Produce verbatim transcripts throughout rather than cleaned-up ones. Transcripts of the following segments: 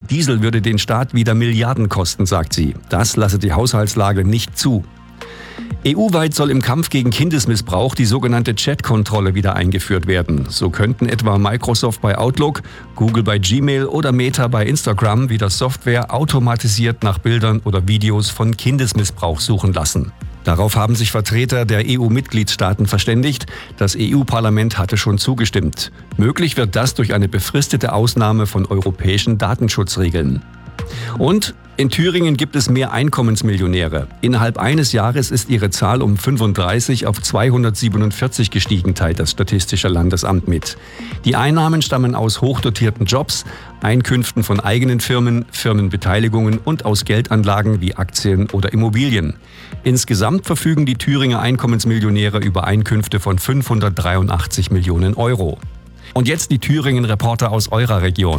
Diesel würde den Staat wieder Milliarden kosten, sagt sie. Das lasse die Haushaltslage nicht zu. E U-weit soll im Kampf gegen Kindesmissbrauch die sogenannte Chat-Kontrolle wieder eingeführt werden. So könnten etwa Microsoft bei Outlook, Google bei Gmail oder Meta bei Instagram wieder Software automatisiert nach Bildern oder Videos von Kindesmissbrauch suchen lassen. Darauf haben sich Vertreter der E U-Mitgliedstaaten verständigt. Das E U-Parlament hatte schon zugestimmt. Möglich wird das durch eine befristete Ausnahme von europäischen Datenschutzregeln. Und in Thüringen gibt es mehr Einkommensmillionäre. Innerhalb eines Jahres ist ihre Zahl um fünfunddreißig auf zweihundertsiebenundvierzig gestiegen, teilt das Statistische Landesamt mit. Die Einnahmen stammen aus hochdotierten Jobs, Einkünften von eigenen Firmen, Firmenbeteiligungen und aus Geldanlagen wie Aktien oder Immobilien. Insgesamt verfügen die Thüringer Einkommensmillionäre über Einkünfte von fünfhundertdreiundachtzig Millionen Euro. Und jetzt die Thüringen-Reporter aus eurer Region.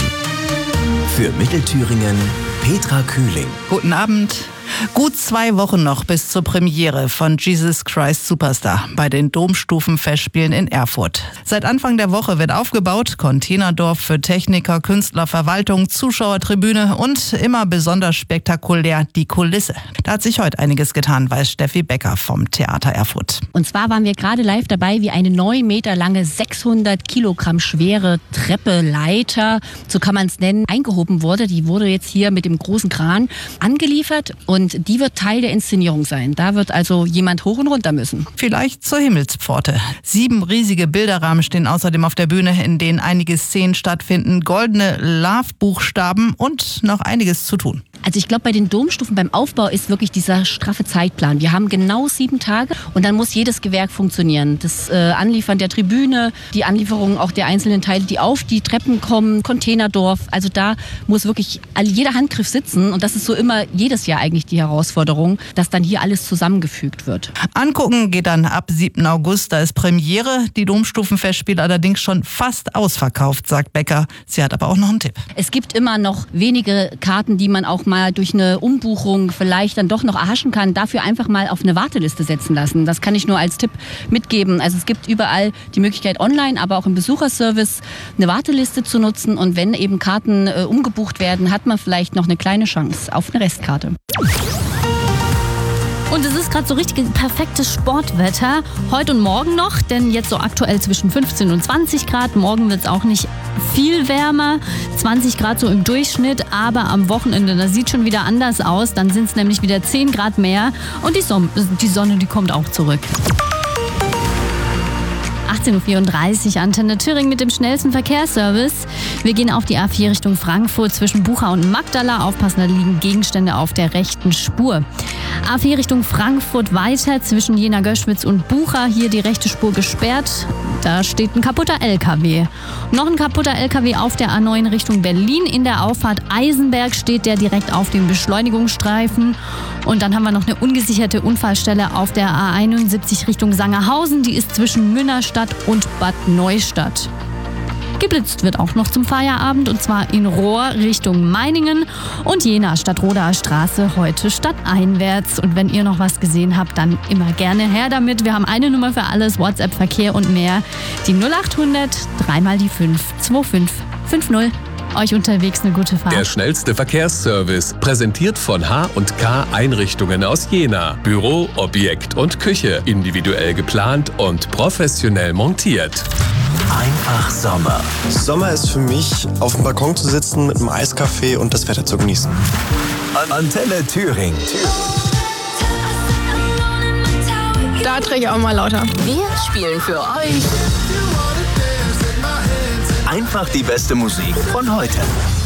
Für Mittelthüringen Petra Kühling. Guten Abend. Gut zwei Wochen noch bis zur Premiere von Jesus Christ Superstar bei den Domstufenfestspielen in Erfurt. Seit Anfang der Woche wird aufgebaut, Containerdorf für Techniker, Künstler, Verwaltung, Zuschauertribüne und immer besonders spektakulär die Kulisse. Da hat sich heute einiges getan, weiß Steffi Becker vom Theater Erfurt. Und zwar waren wir gerade live dabei, wie eine neun Meter lange, sechshundert Kilogramm schwere Treppe, Leiter, so kann man es nennen, eingehoben wurde. Die wurde jetzt hier mit dem großen Kran angeliefert und Und die wird Teil der Inszenierung sein. Da wird also jemand hoch und runter müssen. Vielleicht zur Himmelspforte. Sieben riesige Bilderrahmen stehen außerdem auf der Bühne, in denen einige Szenen stattfinden. Goldene Love-Buchstaben und noch einiges zu tun. Also ich glaube, bei den Domstufen beim Aufbau ist wirklich dieser straffe Zeitplan. Wir haben genau sieben Tage und dann muss jedes Gewerk funktionieren. Das äh, Anliefern der Tribüne, die Anlieferung auch der einzelnen Teile, die auf die Treppen kommen, Containerdorf. Also da muss wirklich jeder Handgriff sitzen und das ist so immer jedes Jahr eigentlich die Herausforderung, dass dann hier alles zusammengefügt wird. Angucken geht dann ab siebten August, da ist Premiere. Die Domstufenfestspiele allerdings schon fast ausverkauft, sagt Becker. Sie hat aber auch noch einen Tipp. Es gibt immer noch wenige Karten, die man auch mal durch eine Umbuchung vielleicht dann doch noch erhaschen kann, dafür einfach mal auf eine Warteliste setzen lassen. Das kann ich nur als Tipp mitgeben. Also es gibt überall die Möglichkeit online, aber auch im Besucherservice eine Warteliste zu nutzen und wenn eben Karten äh, umgebucht werden, hat man vielleicht noch eine kleine Chance auf eine Restkarte. Und es ist gerade so richtig perfektes Sportwetter. Heute und morgen noch, denn jetzt so aktuell zwischen fünfzehn und zwanzig Grad. Morgen wird es auch nicht viel wärmer, zwanzig Grad so im Durchschnitt. Aber am Wochenende, das sieht schon wieder anders aus. Dann sind es nämlich wieder zehn Grad mehr. Und die Sonne, die Sonne, die kommt auch zurück. achtzehn Uhr vierunddreißig, Antenne Thüringen mit dem schnellsten Verkehrsservice. Wir gehen auf die A vier Richtung Frankfurt zwischen Bucha und Magdala. Aufpassen, da liegen Gegenstände auf der rechten Spur. A vier Richtung Frankfurt weiter zwischen Jena-Göschwitz und Bucha. Hier die rechte Spur gesperrt. Da steht ein kaputter L K W. Noch ein kaputter L K W auf der A neun Richtung Berlin. In der Auffahrt Eisenberg steht der direkt auf dem Beschleunigungsstreifen. Und dann haben wir noch eine ungesicherte Unfallstelle auf der A einundsiebzig Richtung Sangerhausen. Die ist zwischen Münnerstadt und Bad Neustadt. Geblitzt wird auch noch zum Feierabend und zwar in Rohr Richtung Meiningen und Jena Stadtrodaer Straße heute stadteinwärts. Und wenn ihr noch was gesehen habt, dann immer gerne her damit. Wir haben eine Nummer für alles, WhatsApp, Verkehr und mehr. Die null achthundert, dreimal die fünf, zwei fünf fünf null. Euch unterwegs eine gute Fahrt. Der schnellste Verkehrsservice, präsentiert von H und K Einrichtungen aus Jena. Büro, Objekt und Küche, individuell geplant und professionell montiert. Einfach Sommer. Sommer ist für mich, auf dem Balkon zu sitzen mit einem Eiskaffee und das Wetter zu genießen. Antenne Thüringen. Da drehe ich auch mal lauter. Wir spielen für euch Einfach die beste Musik von heute.